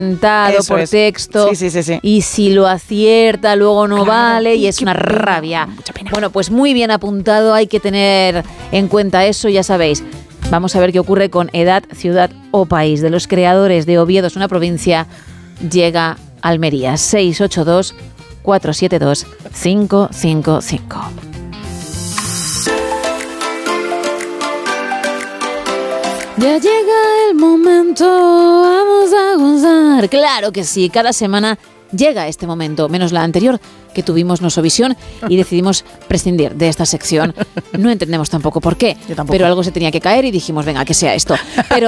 por texto. Sí. Y si lo acierta, luego no vale y es una rabia. Mucha pena. Bueno, pues muy bien apuntado, hay que tener en cuenta eso, ya sabéis. Vamos a ver qué ocurre con Edad, Ciudad o País. De los creadores de Oviedo es una provincia, llega a Almería. 682-472-555. Ya llega el momento, vamos a gozar. Claro que sí, cada semana llega este momento, menos la anterior, que tuvimos Nosovisión y decidimos prescindir de esta sección. No entendemos tampoco por qué, pero algo se tenía que caer y dijimos, venga, que sea esto. Pero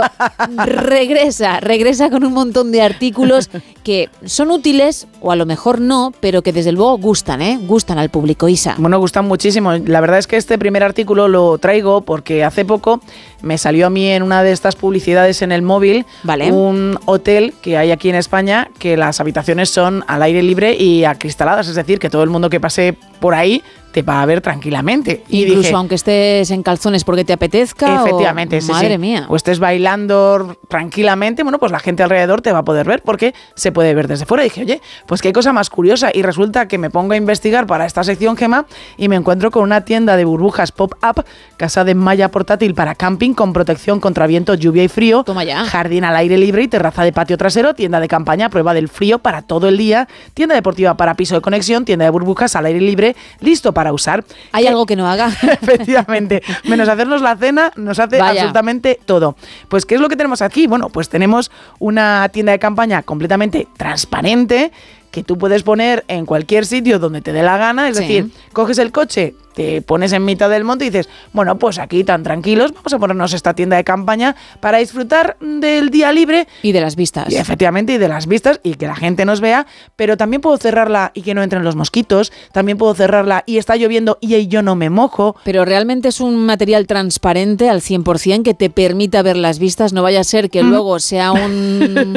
regresa con un montón de artículos que son útiles, o a lo mejor no, pero que desde luego gustan al público. Isa. Bueno, gustan muchísimo. La verdad es que este primer artículo lo traigo porque hace poco me salió a mí en una de estas publicidades en el móvil, un hotel que hay aquí en España que las habitaciones son al aire libre y acristaladas, es decir, que todo el mundo que pase por ahí te va a ver tranquilamente. Incluso dije, aunque estés en calzones porque te apetezca. Efectivamente, madre mía. O estés bailando tranquilamente, bueno, pues la gente alrededor te va a poder ver porque se puede ver desde fuera. Y dije, oye, pues qué cosa más curiosa. Y resulta que me pongo a investigar para esta sección, Gema, y me encuentro con una tienda de burbujas pop-up, casa de malla portátil para camping con protección contra viento, lluvia y frío. Toma ya. Jardín al aire libre y terraza de patio trasero, tienda de campaña, prueba del frío para todo el día, tienda deportiva para piso de conexión, tienda de burbujas al aire libre, listo para usar. ¿Hay algo que no haga? Efectivamente, menos hacernos la cena, nos hace absolutamente todo. Pues, ¿qué es lo que tenemos aquí? Bueno, pues tenemos una tienda de campaña completamente transparente que tú puedes poner en cualquier sitio donde te dé la gana, es decir, coges el coche, te pones en mitad del monte y dices, bueno, pues aquí tan tranquilos, vamos a ponernos esta tienda de campaña para disfrutar del día libre. Y de las vistas. Y efectivamente, y de las vistas, y que la gente nos vea, pero también puedo cerrarla y que no entren los mosquitos, también puedo cerrarla y está lloviendo y yo no me mojo. Pero realmente es un material transparente al 100% que te permita ver las vistas, no vaya a ser que luego sea un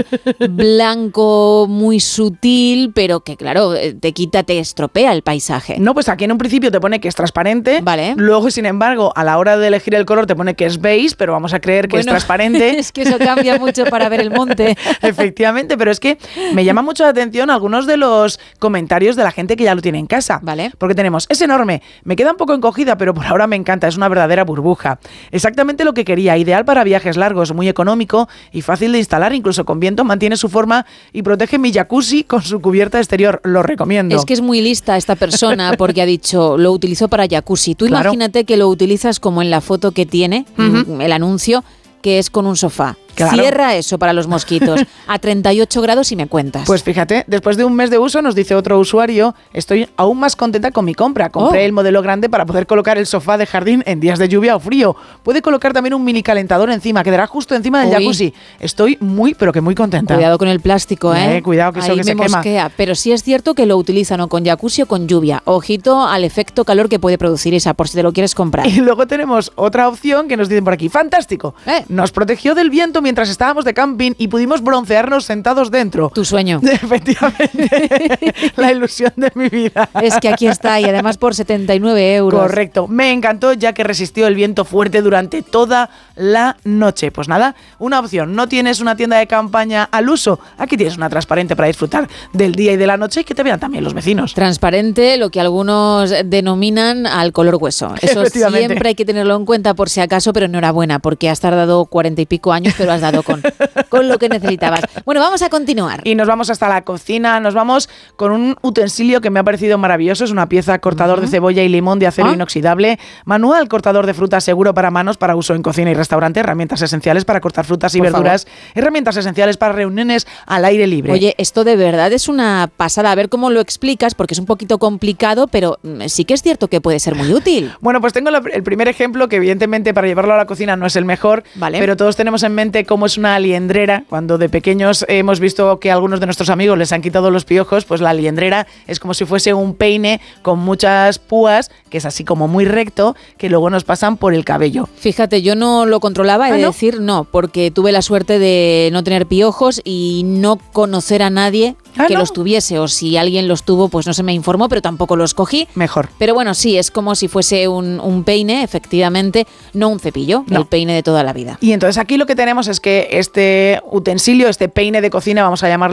blanco muy sutil, pero que claro, te estropea el paisaje. No, pues aquí en un principio te pone que es transparente, luego sin embargo a la hora de elegir el color te pone que es beige, pero vamos a creer que es transparente. Es que eso cambia mucho para ver el monte. Efectivamente, pero es que me llama mucho la atención algunos de los comentarios de la gente que ya lo tiene en casa. Porque tenemos, es enorme, me queda un poco encogida, pero por ahora me encanta, es una verdadera burbuja. Exactamente lo que quería, ideal para viajes largos, muy económico y fácil de instalar, incluso con viento mantiene su forma y protege mi jacuzzi con su cubierta exterior, lo recomiendo. Es que es muy lista esta persona porque ha dicho, lo utilizó para jacuzzi. Tú imagínate que lo utilizas como en la foto que tiene, el anuncio, que es con un sofá. Cierra eso para los mosquitos. A 38 grados y me cuentas. Pues fíjate, después de un mes de uso, nos dice otro usuario, estoy aún más contenta con mi compra. Compré el modelo grande para poder colocar el sofá de jardín en días de lluvia o frío. Puede colocar también un mini calentador encima, quedará justo encima del jacuzzi. Estoy muy, pero que muy contenta. Cuidado con el plástico, cuidado que eso que se quema. Pero sí es cierto que lo utilizan o con jacuzzi o con lluvia. Ojito al efecto calor que puede producir esa, por si te lo quieres comprar. Y luego tenemos otra opción que nos dicen por aquí, fantástico. Nos protegió del viento mientras estábamos de camping y pudimos broncearnos sentados dentro. Tu sueño. Efectivamente. La ilusión de mi vida. Es que aquí está, y además por 79 euros. Correcto. Me encantó ya que resistió el viento fuerte durante toda la noche. Pues nada, una opción. No tienes una tienda de campaña al uso. Aquí tienes una transparente para disfrutar del día y de la noche y que te vean también los vecinos. Transparente, lo que algunos denominan al color hueso. Eso siempre hay que tenerlo en cuenta por si acaso, pero enhorabuena, porque has tardado 40 y pico años, pero has dado con lo que necesitabas. Bueno, vamos a continuar. Y nos vamos hasta la cocina, nos vamos con un utensilio que me ha parecido maravilloso, es una pieza cortador de cebolla y limón de acero inoxidable, manual cortador de frutas seguro para manos para uso en cocina y restaurante, herramientas esenciales para cortar frutas y verduras, herramientas esenciales para reuniones al aire libre. Oye, esto de verdad es una pasada, a ver cómo lo explicas, porque es un poquito complicado, pero sí que es cierto que puede ser muy útil. Bueno, pues tengo el primer ejemplo, que evidentemente para llevarlo a la cocina no es el mejor, pero todos tenemos en mente cómo es una liendrera. Cuando de pequeños hemos visto que a algunos de nuestros amigos les han quitado los piojos, pues la liendrera es como si fuese un peine con muchas púas, que es así como muy recto, que luego nos pasan por el cabello. Fíjate, yo no lo controlaba, he de decir no, porque tuve la suerte de no tener piojos y no conocer a nadie que los tuviese, o si alguien los tuvo, pues no se me informó, pero tampoco los cogí. Mejor. Pero bueno, sí, es como si fuese un peine, efectivamente, no un cepillo, el peine de toda la vida. Y entonces aquí lo que tenemos es que este utensilio, este peine de cocina, vamos a llamarle